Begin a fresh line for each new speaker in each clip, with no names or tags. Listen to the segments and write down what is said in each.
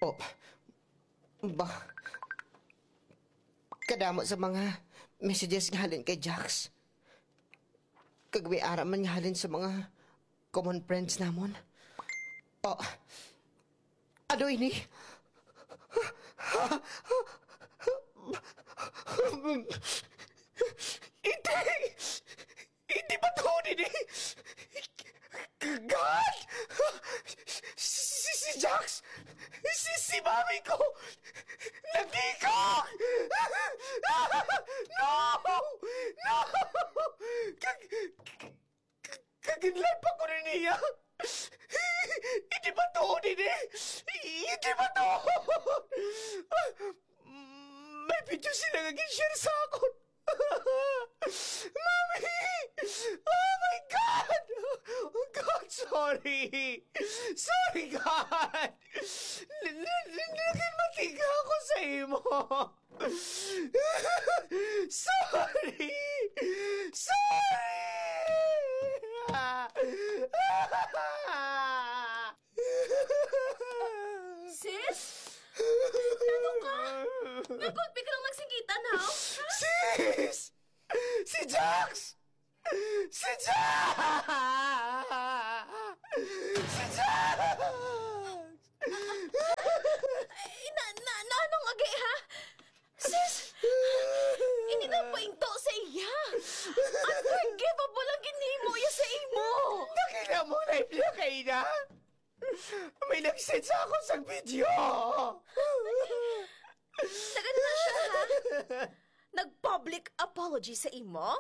Oh, ba? Kadamo sa mga messages nga halin kay Jax. Kag may ara man nga halin sa mga common friends namon. Oh, ano ini? Hindi! Hindi ba to ini? God! Si Jax! Si mami ko! Nagkikok! No! No! Kaginlan pa ko rin niya! Hindi ba to ini? Hindi ba to? May video sila nag-share sa akin. Mami! Oh my God! Oh God, sorry! Sorry, God! Naging matiga ako sa imo. Sorry! Sorry!
Sis? Ano ka? Nagod, biglang nagsikitan, ha?
Sis! Si Jax! Si Jax! Si Jax!
Anong agi, ha? Sis! Hindi na painto sa iya. Unforgivable ang ginimo iya sa imo.
Nakita mo na yung kay na? May nag-send sa ako sa video!
Nagano na siya, ha? Nag-public apology sa imo?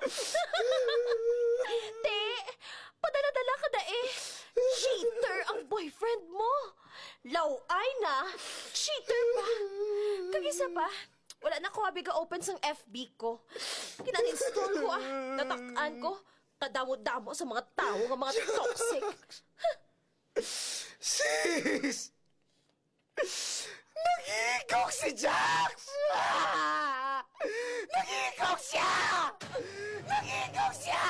Te, padala-dala ka da eh. Cheater ang boyfriend mo. Laway na, cheater pa. Kagisa pa, wala na ko ga open sang FB ko. Kinaninstall ko natakan ko. Kadamo-damo sa mga tao ng mga toxic.
Sis! Nag-iikok si Jax! Nag-iikok siya! Nag-iikok siya!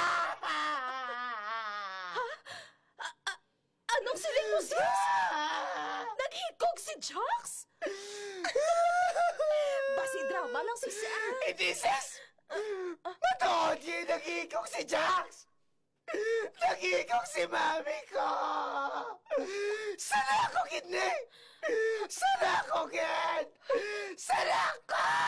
Anong siling mo, sis? Naghikog si Jax? Basi drama lang si Sam.
Hindi, sis! Matood yun, nag-iikok si Jax! Nag-iikok si mami ko! Sana ako, kidney! Sana ako, kid! Sana ako!